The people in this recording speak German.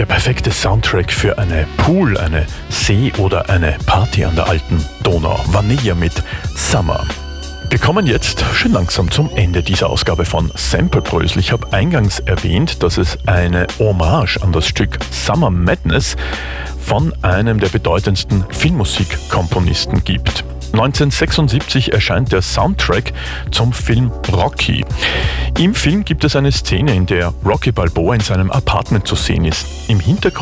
perfekte Soundtrack für eine Pool-, eine See- oder eine Party an der alten Donau. Vanilla mit Summer. Wir kommen jetzt schön langsam zum Ende dieser Ausgabe von Samplebrösel. Ich habe eingangs erwähnt, dass es eine Hommage an das Stück Summer Madness von einem der bedeutendsten Filmmusikkomponisten gibt. 1976 erscheint der Soundtrack zum Film Rocky. Im Film gibt es eine Szene, in der Rocky Balboa in seinem Apartment zu sehen ist. Im Hintergrund